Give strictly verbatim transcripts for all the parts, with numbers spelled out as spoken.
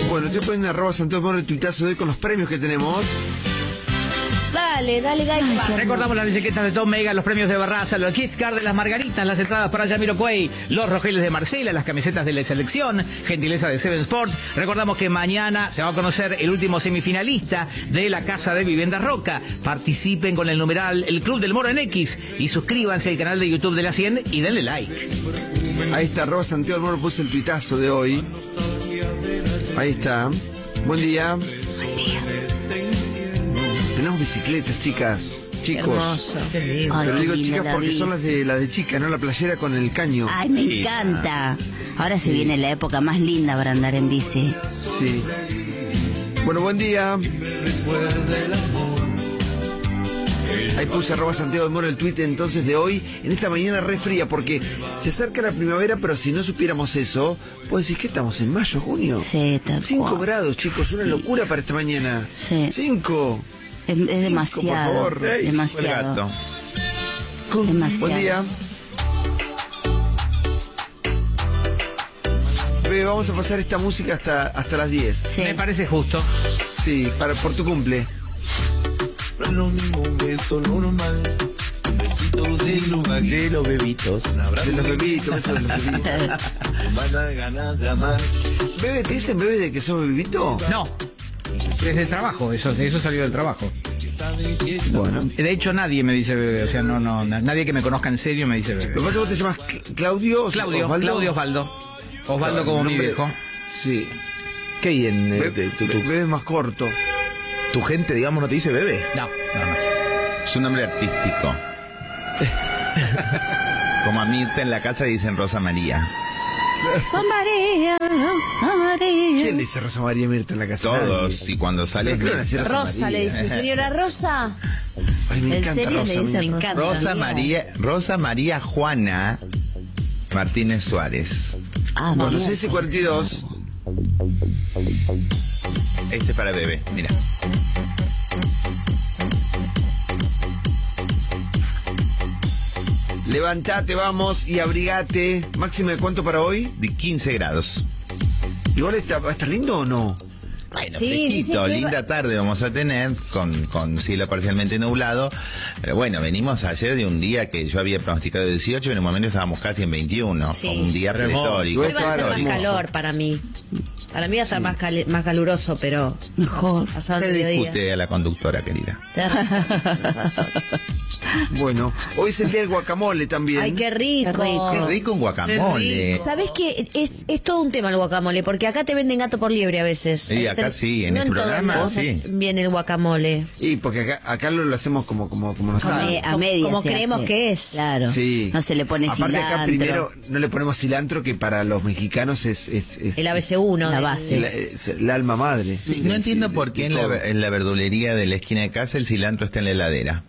Bueno, estoy poniendo arroba Santiago Moro el tuitazo de hoy con los premios que tenemos. Dale, dale, dale. Recordamos las bicicletas de Tom Mega, los premios de Barraza, los kits card de las Margaritas, las entradas para Jamiroquai, los rogeles de Marcela, las camisetas de la selección, gentileza de Seven Sport. Recordamos que mañana se va a conocer el último semifinalista de la Casa de Vivienda Roca. Participen con el numeral El Club del Moro en X y suscríbanse al canal de YouTube de la cien y denle like. Ahí está, arroba Santiago Moro puso el tuitazo de hoy. Ahí está. Buen día. Buen día. Tenemos bicicletas, chicas, chicos. Qué hermoso. Qué lindo. Pero Ay, digo qué chicas linda porque la son las de las de chicas, no la playera con el caño. Ay, me encanta. Ahora se viene la época más linda para andar en bici. Sí. Bueno, buen día. Ahí puse arroba Santiago de Moro el tuit entonces de hoy, en esta mañana re fría, porque se acerca la primavera, pero si no supiéramos eso, pues decís que estamos en mayo, junio. Sí, tal Cinco cual. grados, chicos, una locura para esta mañana. Sí. Cinco. Es, es demasiado. por favor. Ey, demasiado. el gato. Con- Demasiado. Buen día. Bebe, vamos a pasar esta música hasta, hasta las diez. Sí. Me parece justo. Sí, para, por tu cumple. No es lo mismo un beso normal, un besito de los De los bebitos. un abrazo De los bebitos, besos de los bebitos. con más ganas de amar. Bebe, ¿te dicen bebe de que sos bebito? No. Desde el trabajo, eso, eso salió del trabajo. Bueno. De hecho, nadie me dice bebé, o sea, no, no, na- nadie que me conozca en serio me dice bebé. Lo que pasa es que vos te llamas Cl- Claudio o Claudio, Osvaldo. Claudio Osvaldo. Osvaldo como mi Nombre- viejo. Sí. ¿Qué hay en eh, Be- de- tu, tu- Bebe es más corto. tu gente, digamos, no te dice bebé? No, no, no. Es un nombre artístico. Como a Mirta en la casa le dicen Rosa María. Rosa María, Rosa María. ¿Quién le dice Rosa María Mirta en la casa? Todos. Nadie. Y cuando sale... ¿Pero qué van a decir Rosa Rosa María? le dice, señora Rosa. Ay, me ¿En encanta serio Rosa. le me- dicen? Me encanta. Rosa María, Rosa María Juana Martínez Suárez. Ah, Bueno, María. seis y cuarenta y dos. Este es para bebé, mira. Levantate, vamos y abrigate. ¿Máxima de cuánto para hoy? De quince grados. ¿Igual está, va a estar lindo o no? Bueno, Sí, fresquito, dice que linda va- tarde vamos a tener con, con cielo parcialmente nublado. Pero bueno, venimos ayer de un día que yo había pronosticado dieciocho y en un momento estábamos casi en veintiuno. Sí. Un día Hermoso. pletórico. Hoy Hoy va a ser más histórico. calor para mí. Para mí va a estar más, cali- más caluroso, pero Mejor. pasado Se el mediodía. discute a la conductora, querida. Tenés razón, tenés razón. Bueno, hoy es el día del guacamole también. Ay, qué rico. Qué rico. Qué rico un guacamole. ¿Sabés qué? Es, es todo un tema el guacamole, porque acá te venden gato por liebre a veces. Sí, acá sí, en no este en todos programa, lados sí. viene el guacamole. Y porque acá, acá lo, lo hacemos como, como, como nos A, sale. me- a Como- medias como se creemos hace. que es. Claro. Sí. No se le pone Aparte cilantro. acá primero no le ponemos cilantro, que para los mexicanos es... es, es El A B C uno. La del- base. la, es el alma madre. Sí, no entiendo Sí, por de- qué de en la, todo. en la verdulería de la esquina de casa el cilantro está en la heladera.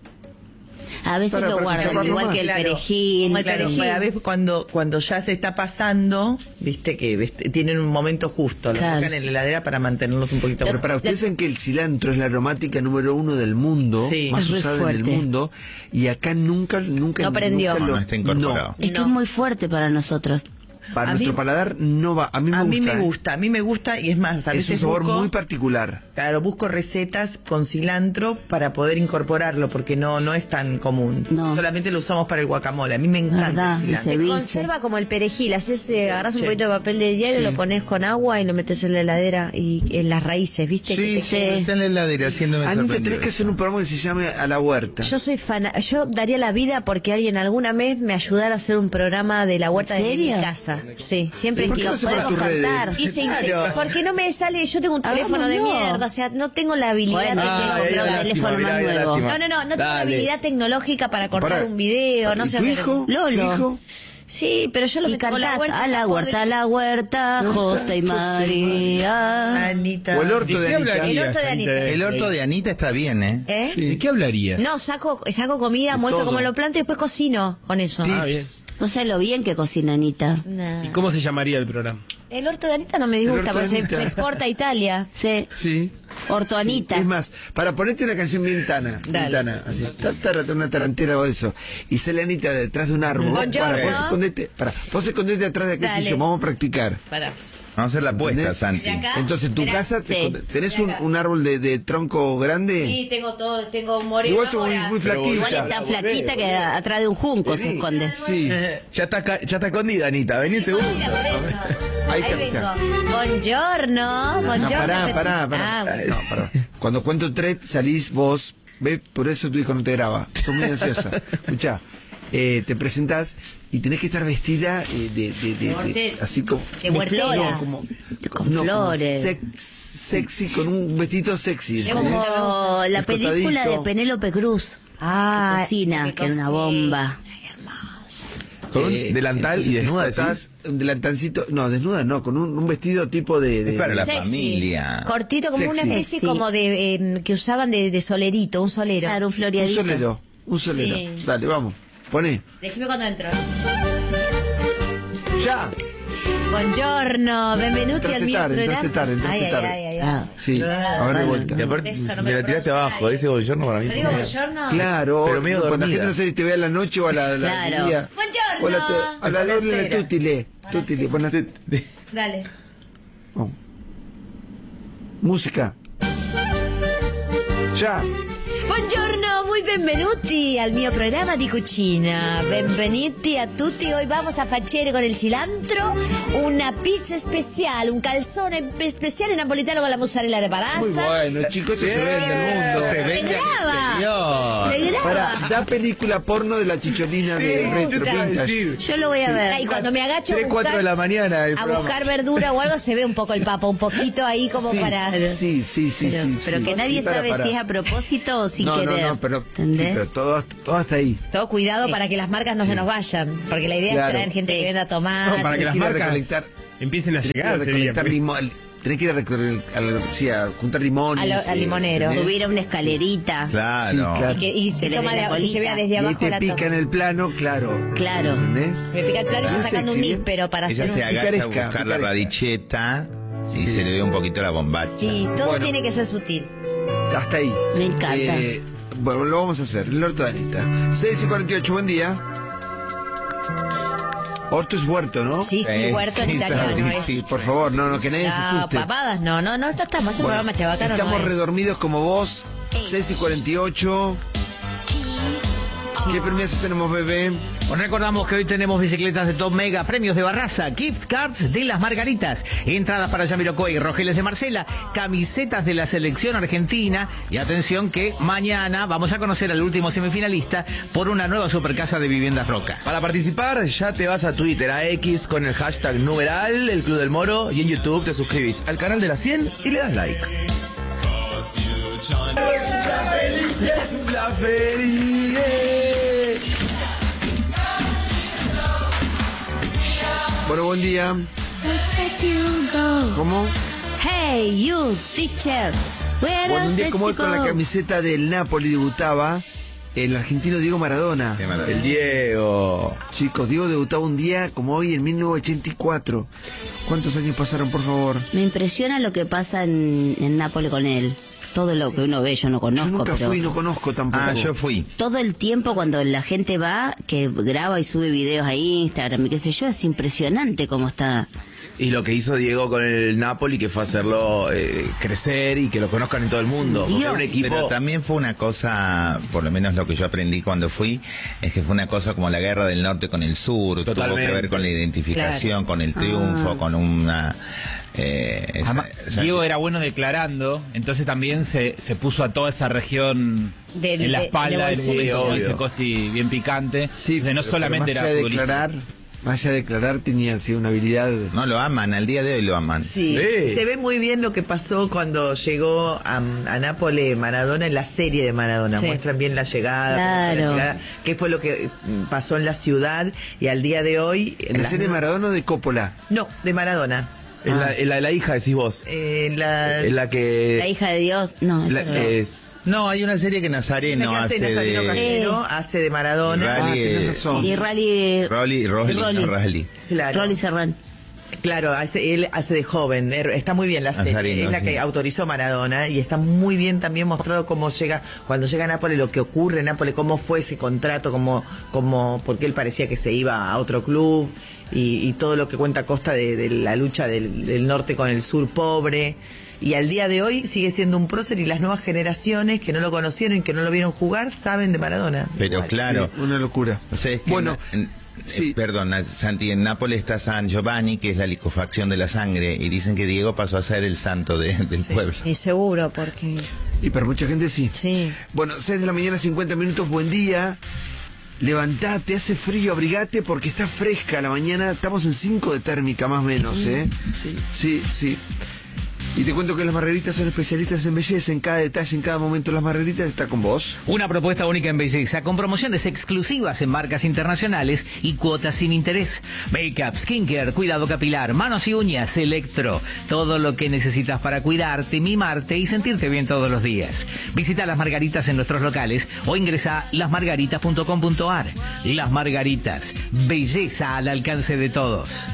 A veces Para- lo para guardan, conservarlo igual más. que el Claro. perejil. Como el Claro, perejil. a veces cuando, cuando ya se está pasando, viste que viste, tienen un momento justo, lo Claro. sacan en la heladera para mantenerlos un poquito. Pero para ustedes dicen que el cilantro es la aromática número uno del mundo, Sí. más Es re usada en el fuerte. mundo, y acá nunca, nunca, No prendió. nunca No, lo- no está incorporado. Es que No. es muy fuerte para nosotros. para A nuestro mí- paladar no va. A mí me a gusta. mí me ¿eh? gusta, a mí me gusta y es más, a Es un veces sabor busco, muy particular. claro, busco recetas con cilantro para poder incorporarlo porque no no es tan común. No. Solamente lo usamos para el guacamole. A mí me encanta Verdad, el el cilantro. ceviche. Conserva como el perejil, haces, eh, agarras un Sí. poquito de papel de diario, Sí. lo pones con agua y lo metes en la heladera y en las raíces, ¿viste? Sí, Que sí, te- está en la heladera, haciéndome Anita, sorprendido tenés que eso. hacer un programa que se llame A la Huerta. Yo soy fan, yo daría la vida porque alguien alguna vez me ayudara a hacer un programa de la huerta ¿En de mi serio? casa. Sí, siempre ¿Y por qué que no se pone podemos tus redes? cantar. Y se inte- Claro. porque no me sale, yo tengo un teléfono de Hagámoslo. mierda, o sea, no tengo la habilidad Bueno, técnica. hay que Ah, comprar era un teléfono lástima, más era nuevo. lástima. No, no, no, no tengo la Dale. habilidad tecnológica para cortar Pará. un video, no ¿Y sé tu hacer hijo? eso. Lolo. ¿Tu hijo? Sí, pero yo lo Y meto con la cantás huerta. a la huerta, a la huerta, José y María. Anita. O el orto ¿De de qué Anita. hablarías, El orto de Anita. Anita? El orto de Anita está bien, ¿eh? ¿Eh? ¿De qué hablarías? No, saco, saco comida, De muestro todo. cómo lo planto y después cocino con eso. Ah, bien. No sé lo bien que cocina Anita. Nah. ¿Y cómo se llamaría el programa? El orto de Anita no me El disgusta, orto de porque se, Anita. se exporta a Italia. Sí. Sí. Orto Anita. Es más, para ponerte una canción bien tana, bien Dale. tana, así, ta, tara, una tarantera o eso, y sale Anita detrás de un árbol. Buongiorno. Para, vos escondete, para, vos escondete atrás de aquel Dale. sillón, vamos a practicar. Pará. Vamos a hacer la apuesta, ¿Entendés? Santi. De acá. Entonces, en tu Mirá, casa, te- sí. ¿tenés De un, acá. un árbol de, de tronco grande? Sí, tengo todo, tengo un moreno. Igual sos muy, muy flaquita. Igual es tan flaquita que atrás de un junco se esconde. Sí. Ya está, ca- ya está escondida, Anita. Vení seguro. Ahí Ahí está, vengo. Buongiorno, No, buongiorno. pará, pará, pará. Ah, bueno. No, pará. Cuando cuento tres, salís vos. ¿Ves? Por eso tu hijo no te graba. Sos muy ansiosa. Escuchá, eh, te presentás y tenés que estar vestida eh, de, de, de, de- Mortel. así como... De De huerteras. flores. como, Con no, como flores. sex- sexy, con un vestidito sexy. Como ¿entendés? Como la película de Escotadito. Penélope Cruz. Ah, que cocina, que que era una cocina. bomba. Con un Eh, delantal y entonces desnuda, te escotás, decís. un delantalcito, no, desnuda no, con un, un vestido tipo de... de- Es para la Sexy. familia. Cortito, como Sexy. una especie Sí. como de eh, que usaban de, de solerito, un solero. Claro, un un floreadito. solero, un solero. Sí. Dale, vamos, poné. Decime cuando entro. ¡Ya! Buongiorno, benvenuti Entraste al mio tarde, programa. entraste tarde, entraste Ay, ay, tarde. ay, ay, ay. Ah. Sí, a ver de vuelta. Y aparte, Eso no me me lo la tiraste pronuncia abajo. nadie. Dice buongiorno para mí. ¿Lo digo buongiorno? Claro, Pero medio cuando la dormida. gente no sé si te ve a la noche o a la, la Claro. al día. Buongiorno. Hola, tu- a la doble Buonasera. tutile. Tutile, buenas Dale. oh. Música. Ya. Buongiorno, muy benvenuti al mio programma di cucina. Benvenuti a tutti. Hoy vamos a facere con el cilantro una pizza especial, un calzone especial napolitano con la mozzarella de Muy parasa. bueno, chicos, esto se vende al mundo. Se vende al graba. exterior. Se graba. Para, da película porno de la chicholina de retro yo te iba a vintage. decir. Yo lo voy a ver. Y cuando me agacho a tres, cuatro buscar, de la mañana. el a programa. buscar verdura o algo, se ve un poco el papa, un poquito ahí como Sí, para... sí, sí, sí, Pero, sí, pero sí. que nadie Sí, para, sabe para. si es a propósito o sin no, querer. No, no, pero, sí, ¿Entendés? pero todo, hasta- todo hasta ahí. Todo cuidado para que las marcas no se nos vayan, porque la idea Claro. es traer gente que venda tomate. No, para que las Tenés ir a marcas recolectar- empiecen a tenés que ir a llegar. sería. recolectar limón. Tenés que ir a, recor- a la- sí, a juntar limones. A lo- al eh, limonero. ¿entendés? Subir a una escalerita. Claro. Sí, claro. Y, que, y se, Se le toma ve la de- y colita. se vea desde Y ahí abajo te la pica toma. en el plano, claro. Claro. ¿Entendés? Me pica el plano y yo Ah, sacando un sexy, ¿eh? níspero para Ella hacer se un... agacha a Picaresca, buscar la picaresca. radicheta y Sí. se le ve un poquito la bombacha. Sí, todo Bueno. tiene que ser sutil. Hasta ahí. Me encanta. Eh, bueno, lo vamos a hacer. El orto de Anita. seis y cuarenta y ocho, buen día. Orto es huerto, ¿no? Sí, sí, Eh, huerto en sí, italiano. sí, es. Sí, por favor, no, no, que nadie se No, asuste. papadas, no, no, no, esto estamos, este Bueno, programa chabacano estamos no es. redormidos como vos. seis y cuarenta y ocho. ¿Qué premios tenemos, bebé? Os recordamos que hoy tenemos bicicletas de Top Mega, premios de Barraza, gift cards de las Margaritas, entradas para Jamiroquai, Rogeles de Marcela, camisetas de la selección argentina y atención que mañana vamos a conocer al último semifinalista por una nueva supercasa de viviendas Roca. Para participar, ya te vas a Twitter, a X, con el hashtag numeral, el Club del Moro, y en YouTube te suscribís al canal de la cien y le das like. La feria. Bueno, buen día. ¿Cómo? Hey, you, teacher. Where Bueno, un día did como hoy you con la go? camiseta del Napoli debutaba el argentino Diego Maradona. Qué maravilla. El Diego. Chicos, Diego debutaba un día como hoy en mil novecientos ochenta y cuatro. ¿Cuántos años pasaron, por favor? Me impresiona lo que pasa en, en Nápoles con él. Todo lo que uno ve, yo no Yo conozco, nunca pero fui, no conozco tampoco. Ah, yo fui. todo el tiempo cuando la gente va, que graba y sube videos a Instagram y qué sé yo, es impresionante cómo está. Y lo que hizo Diego con el Napoli, que fue hacerlo eh, crecer y que lo conozcan en todo el mundo. Porque era un equipo... Pero también fue una cosa, por lo menos lo que yo aprendí cuando fui, es que fue una cosa como la guerra del norte con el sur, tuvo Totalmente. que ver con la identificación, con el triunfo, Ah. con una... eh, esa- Además, esa- Diego era bueno declarando, entonces también se, se puso a toda esa región Del- en la de- espalda, de el bolsillo. bolsillo, Obvio. ese costi bien picante. Sí, Entonces, no pero- solamente pero era más allá de futbolista. declarar, más allá de declarar, tenía así una habilidad. No lo aman, al día de hoy lo aman. Sí, Sí. se ve muy bien lo que pasó cuando llegó a, a Nápoles Maradona en la serie de Maradona. Sí. Muestran bien la llegada, Claro. la llegada, qué fue lo que mm, pasó en la ciudad y al día de hoy... ¿En la las- serie Maradona o de Coppola? No, de Maradona. Es la, es la, la hija, decís vos. Eh, la, Es la que... La hija de Dios, no, la- eso no. es... No, hay una serie que la Nazareno que hace hace Nazareno de... Cajero, hace de Maradona. Rally, Ah, tenés eh, razón. Y Rally... Rolly, Rolly, Rolly. no, Rally. Claro. Rolly Serrán. Claro, hace, él hace de joven, er- está muy bien la serie, Nazareno, es la sí. que autorizó Maradona y está muy bien también mostrado cómo llega, cuando llega a Nápoles, lo que ocurre en Nápoles, cómo fue ese contrato, cómo, cómo, porque él parecía que se iba a otro club y, y todo lo que cuenta Costa de, de la lucha del, del norte con el sur pobre. Y al día de hoy sigue siendo un prócer y las nuevas generaciones que no lo conocieron y que no lo vieron jugar saben de Maradona. Pero Igual. claro. Sí, una locura. O sea, es que Bueno, en- sí. eh, perdón, Santi, en Nápoles está San Giovanni, que es la licuefacción de la sangre, y dicen que Diego pasó a ser el santo de- del pueblo. Y seguro, porque... Y para mucha gente sí. Sí. Bueno, seis de la mañana, cincuenta minutos, buen día. Levantate, hace frío, abrigate porque está fresca la mañana. Estamos en cinco de térmica más o menos, ¿eh? Sí. Sí, sí. Y te cuento que las margaritas son especialistas en belleza, en cada detalle, en cada momento. Las margaritas está con vos. Una propuesta única en belleza, con promociones exclusivas en marcas internacionales y cuotas sin interés. Make-up, skincare, cuidado capilar, manos y uñas, electro. Todo lo que necesitas para cuidarte, mimarte y sentirte bien todos los días. Visita Las Margaritas en nuestros locales o ingresa a las margaritas punto com punto a r. Las Margaritas, belleza al alcance de todos.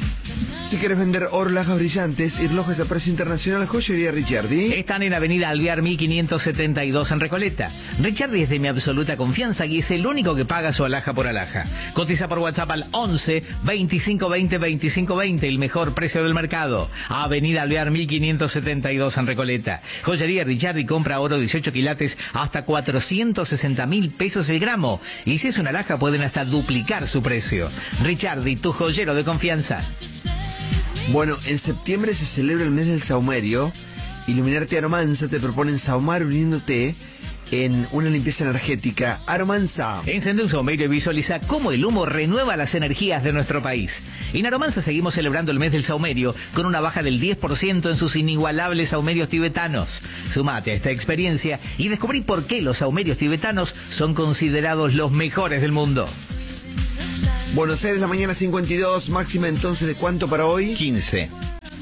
Si quieres vender oro, lajas brillantes y relojes a precio internacional, Joyería Ricciardi. Están en Avenida Alvear mil quinientos setenta y dos en Recoleta. Ricciardi es de mi absoluta confianza y es el único que paga su alhaja por alhaja. Cotiza por WhatsApp al once, veinticinco veinte, veinticinco veinte, el mejor precio del mercado. Avenida Alvear mil quinientos setenta y dos en Recoleta. Joyería Ricciardi compra oro dieciocho quilates hasta cuatrocientos sesenta mil pesos el gramo. Y si es una alhaja pueden hasta duplicar su precio. Ricciardi, tu joyero de confianza. Bueno, en septiembre se celebra el mes del saumerio. Iluminarte Aromanza te proponen saumar uniéndote en una limpieza energética. Aromanza. Encende un saumerio y visualiza cómo el humo renueva las energías de nuestro país. En Aromanza seguimos celebrando el mes del saumerio con una baja del diez por ciento en sus inigualables saumerios tibetanos. Sumate a esta experiencia y descubrí por qué los saumerios tibetanos son considerados los mejores del mundo. Bueno, seis de la mañana, cincuenta y dos. Máxima entonces, ¿de cuánto para hoy? quince.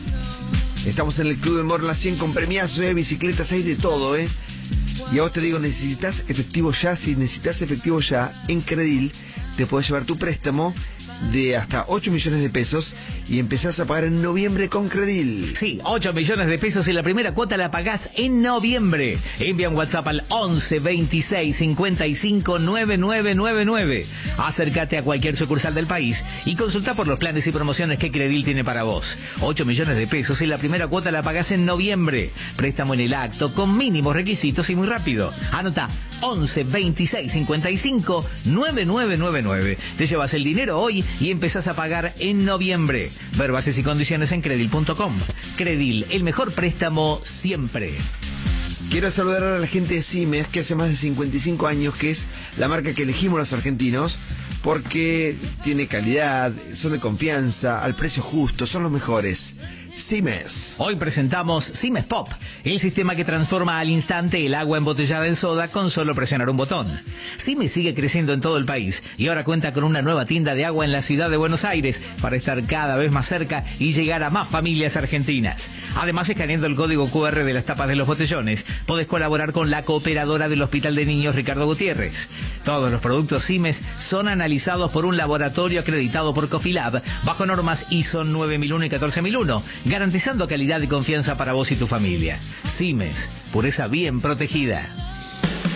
Estamos en el Club del Moro en la cien con premiazo, ¿eh? Bicicletas, hay de todo, ¿eh? Y a vos te digo, necesitas efectivo ya. Si necesitas efectivo ya, en Credil te podés llevar tu préstamo de hasta ocho millones de pesos y empezás a pagar en noviembre con Credil. Sí, ocho millones de pesos y la primera cuota la pagás en noviembre. Envía un WhatsApp al once, veintiséis, cincuenta y cinco, noventa y nueve noventa y nueve. Acércate a cualquier sucursal del país y consulta por los planes y promociones que Credil tiene para vos. ocho millones de pesos y la primera cuota la pagás en noviembre. Préstamo en el acto con mínimos requisitos y muy rápido. Anota once, veintiséis, cincuenta y cinco, noventa y nueve noventa y nueve. Te llevas el dinero hoy y empezás a pagar en noviembre. Ver bases y condiciones en credil punto com. Credil, el mejor préstamo siempre. Quiero saludar a la gente de Simes, que hace más de cincuenta y cinco años, que es la marca que elegimos los argentinos, porque tiene calidad, son de confianza, al precio justo, son los mejores. Simes. Hoy presentamos Simes Pop, el sistema que transforma al instante el agua embotellada en soda con solo presionar un botón. Simes sigue creciendo en todo el país y ahora cuenta con una nueva tienda de agua en la ciudad de Buenos Aires para estar cada vez más cerca y llegar a más familias argentinas. Además, escaneando el código cu erre de las tapas de los botellones, podés colaborar con la cooperadora del Hospital de Niños Ricardo Gutiérrez. Todos los productos Simes son analizados por un laboratorio acreditado por Cofilab bajo normas I S O nueve mil uno y catorce mil uno, garantizando calidad y confianza para vos y tu familia. Simes, pureza bien protegida.